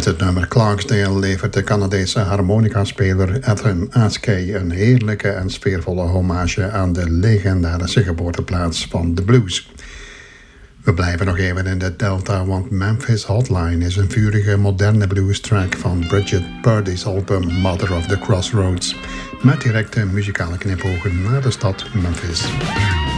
Met het nummer Clarksdale levert de Canadese harmonica-speler Adam Askey een heerlijke en sfeervolle hommage aan de legendarische geboorteplaats van de blues. We blijven nog even in de Delta, want Memphis Hotline is een vurige moderne blues-track van Bridget Purdy's album Mother of the Crossroads, met directe muzikale knipogen naar de stad Memphis.